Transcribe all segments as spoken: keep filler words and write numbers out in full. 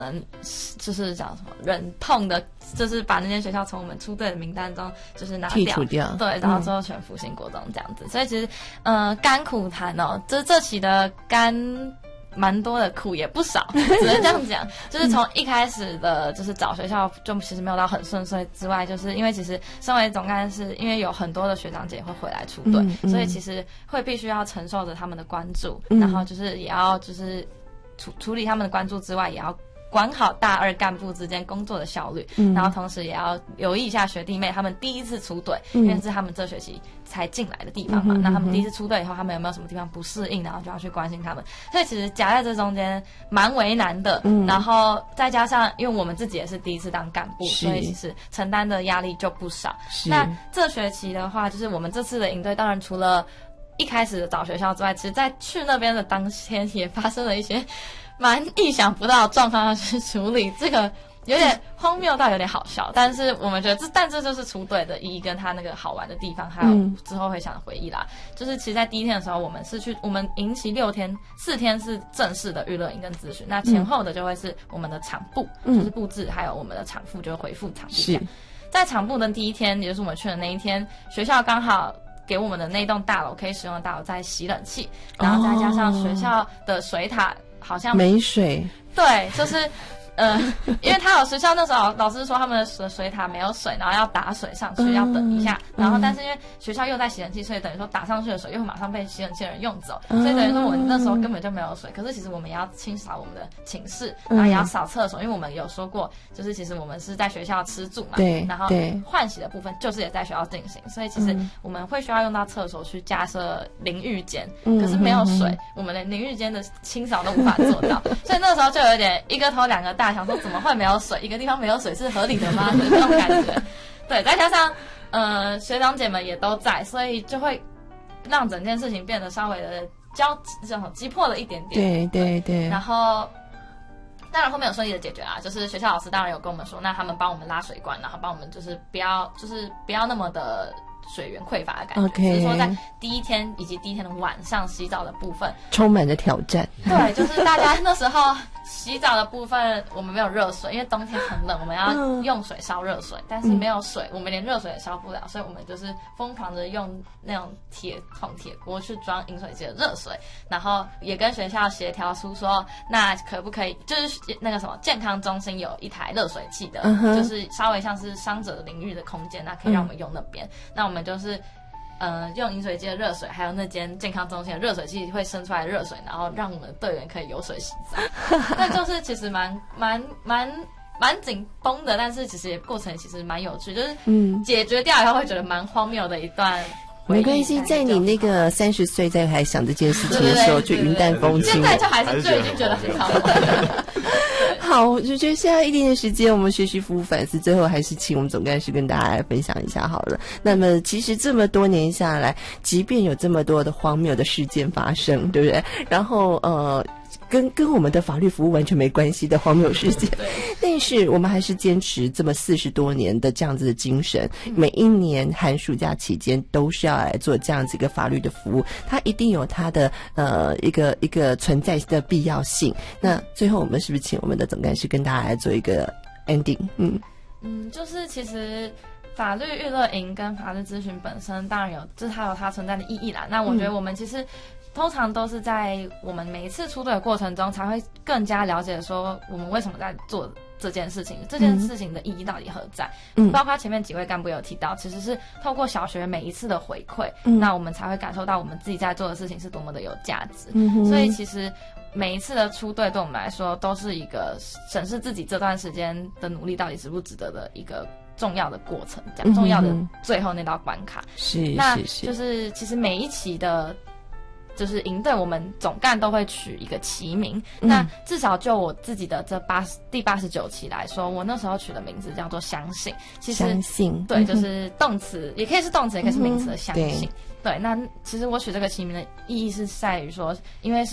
嗯，就是讲什么忍痛的，就是把那间学校从我们出队的名单中就是拿掉， 剔除掉， 对，然后之后全复兴国中这样子。嗯、所以其实，呃，甘苦谈哦，这这期的甘蛮多的，苦也不少，只能这样讲。就是从一开始的，就是找学校就其实没有到很顺遂之外，就是因为其实身为总干事，因为有很多的学长姐会回来出队，嗯嗯、所以其实会必须要承受着他们的关注，嗯、然后就是也要就是处处理他们的关注之外，也要管好大二干部之间工作的效率，嗯、然后同时也要留意一下学弟妹他们第一次出队，嗯、因为是他们这学期才进来的地方嘛，嗯、那他们第一次出队以后，他们有没有什么地方不适应，然后就要去关心他们，所以其实夹在这中间蛮为难的，嗯、然后再加上因为我们自己也是第一次当干部，所以其实承担的压力就不少。那这学期的话，就是我们这次的营队，当然除了一开始的找学校之外，其实在去那边的当天也发生了一些蛮意想不到的状况要去处理，这个有点荒谬到有点好笑，但是我们觉得这，但这就是出队的意义跟他那个好玩的地方，还有之后会想回忆啦。嗯、就是其实，在第一天的时候，我们是去我们营期六天，四天是正式的娱乐营跟咨询，那前后的就会是我们的场部，嗯、就是布置，还有我们的场副就会回复场部这样。在场部的第一天，也就是我们去的那一天，学校刚好给我们的那栋大楼可以使用的大楼在洗冷气，然后再加上学校的水塔好像没水， 对，就是呃，因为他有学校那时候老师说他们的水水塔没有水，然后要打水上去，嗯、要等一下，然后但是因为学校又在洗冷气，所以等于说打上去的水又会马上被洗冷气的人用走，嗯、所以等于说我那时候根本就没有水。可是其实我们也要清扫我们的寝室，然后也要扫厕所，因为我们有说过，就是其实我们是在学校吃住嘛， 对， 然后换洗的部分就是也在学校进行，所以其实我们会需要用到厕所去架设淋浴间，嗯、可是没有水，嗯、我们连淋浴间的清扫都无法做到，所以那时候就有点一个头两个大，想说怎么会没有水？一个地方没有水是合理的吗？这种感觉。对，再加上呃学长姐们也都在，所以就会让整件事情变得稍微的焦这种急迫了一点点。对对对。 然后当然后面有顺利的解决啦，就是学校老师当然有跟我们说，那他们帮我们拉水管，然后帮我们就是不要就是不要那么的水源匮乏的感觉， okay. 就是说在第一天以及第一天的晚上洗澡的部分充满着挑战。 对，就是大家那时候洗澡的部分我们没有热水，因为冬天很冷，我们要用水烧热水，但是没有水，我们连热水也烧不了，所以我们就是疯狂的用那种铁桶铁锅去装饮水机的热水，然后也跟学校协调出说，那可不可以就是那个什么健康中心有一台热水器的， uh-huh. 就是稍微像是伤者的淋浴的空间，那可以让我们用那边，嗯、那我们就是呃，用饮水机的热水，还有那间健康中心的热水器会生出来的热水，然后让我们的队员可以有水洗澡。那就是其实蛮蛮蛮蛮紧绷的，但是其实也过程其实蛮有趣，就是嗯，解决掉以后会觉得蛮荒谬的一段。 没关系，在你那个三十岁在还想这件事情的时候，就云淡风轻。 现在就还是就已经觉得很好玩。 好，我就觉得现在一点点时间，我们学习服务反思，最后还是请我们总干事跟大家来分享一下好了。那么，其实这么多年下来，即便有这么多的荒谬的事件发生，对不对？然后，呃。跟跟我们的法律服务完全没关系的荒谬事件，但是我们还是坚持这么四十多年的这样子的精神，每一年寒暑假期间都是要来做这样子一个法律的服务，它一定有它的呃一个一个存在的必要性。那最后我们是不是请我们的总干事跟大家来做一个 ending？ 嗯嗯，就是其实法律娱乐营跟法律咨询本身当然有，就是它有它存在的意义啦。那我觉得我们其实。通常都是在我们每一次出队的过程中，才会更加了解说我们为什么在做这件事情，这件事情的意义到底何在。嗯，包括前面几位干部有提到，其实是透过小学每一次的回馈，嗯，那我们才会感受到我们自己在做的事情是多么的有价值。嗯，所以其实每一次的出队对我们来说，都是一个审视自己这段时间的努力到底值不值得的一个重要的过程，这样重要的最后那道关卡。 是， 那就是其实每一期的。就是营队，我们总干都会取一个旗名。嗯、那至少就我自己的这八第八十九期来说，我那时候取的名字叫做相信。其实相信， 对，就是动词，也可以是动词，也可以是名词的相信。嗯、对, 对，那其实我取这个旗名的意义是在于说，因为是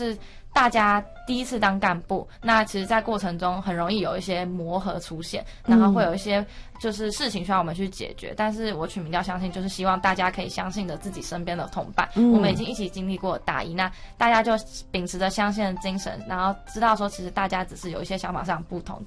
大家第一次当干部，那其实在过程中很容易有一些磨合出现，然后会有一些就是事情需要我们去解决。但是我取名叫相信，就是希望大家可以相信着自己身边的同伴，嗯、我们已经一起经历过大一，那大家就秉持着相信的精神，然后知道说其实大家只是有一些想法上不同，